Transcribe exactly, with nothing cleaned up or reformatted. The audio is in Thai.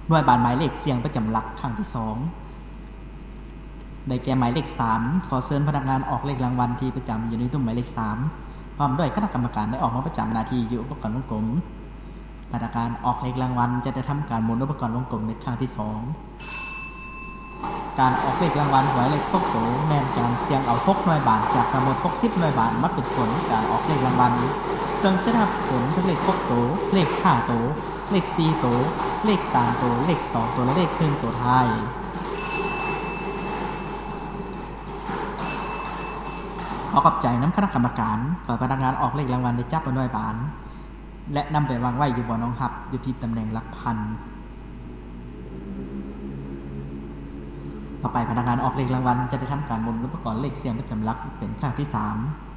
หน่วยบานหมายเลขเสียงประจำหลักครั้งที่สองได้แก่หมายเลขสามขอเชิญพนักงานออกเลขรางวัลที่ประจำอยู่ในตุ้มหมายเลขสามพร้อมด้วยคณะกรรมการได้ออกมาประจำหน้าที่อยู่อุปกรณ์วงกลมพนักงานออกเลขรางวัลจะได้ทำการหมุนอุปกรณ์วงกลมในครั้งที่สองการออกเลขรางวัลหวยเลขหกโตแม่นการเสี่ยงเอาหกหน่วยบาทจากทั้งหมดหกสิบหน่วยบาทมาเป็นผลการออกเลขรางวัลซึ่งจะนับผลทั้งเลขหกโตเลขห้าโตเลขสี่โตเลขสามโตเลขสองโตและเลขหนึ่งโตท้ายขอขอบใจน้ำคณะกรรมการขอพนักงานออกเลขรางวัลได้จับหน่วยบาทและนำไปวางไว้อยู่บ่อน้องหับอยู่ที่ตำแหน่งหลักพันต่อไปพนักงานออกเลขรางวัลจะได้ทำการหมุนอุปกรณ์เลขเสียงประจำหลักเป็นครั้งที่สาม